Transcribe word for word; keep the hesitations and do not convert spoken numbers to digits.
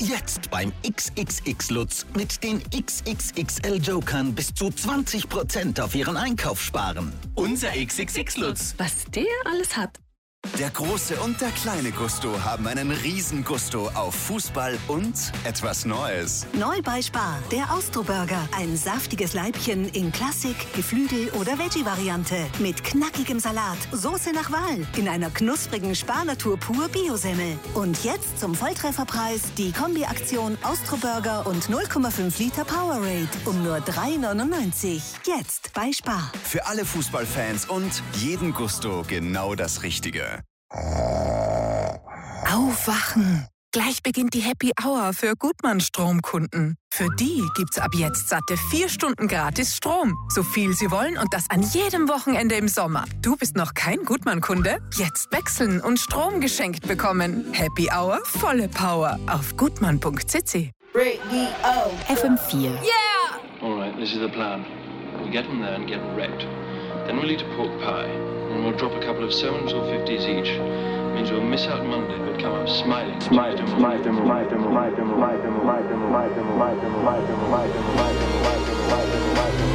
Jetzt beim X X X Lutz mit den X X X L Jokern bis zu zwanzig Prozent auf Ihren Einkauf sparen. Unser X X X Lutz. Was der alles hat. Der große und der kleine Gusto haben einen riesen Gusto auf Fußball und etwas Neues. Neu bei Spar, der Austro-Burger. Ein saftiges Leibchen in Klassik, Geflügel- oder Veggie-Variante. Mit knackigem Salat, Soße nach Wahl. In einer knusprigen Spar-Natur pur Bio-Semmel. Und jetzt zum Volltrefferpreis die Kombi-Aktion Austro-Burger und null Komma fünf Liter Powerade. Um nur drei neunundneunzig. Jetzt bei Spar. Für alle Fußballfans und jeden Gusto genau das Richtige. Aufwachen! Gleich beginnt die Happy Hour für Gutmann-Stromkunden. Für die gibt's ab jetzt satte vier Stunden gratis Strom. So viel sie wollen und das an jedem Wochenende im Sommer. Du bist noch kein Gutmann-Kunde? Jetzt wechseln und Strom geschenkt bekommen. Happy Hour, volle Power auf gutmann punkt c c. F M vier. Yeah! Alright, this is the plan. We'll get them there and get wrecked. Then we'll eat a pork pie. And we'll drop a couple of sevens or fifties each. Means we'll miss out Monday, but come up smiling. Smiling, smiling, smiling, smiling, smiling, smiling, smiling, smiling, smiling, smiling, smiling, smiling, smiling, smiling, smiling, smiling, smiling,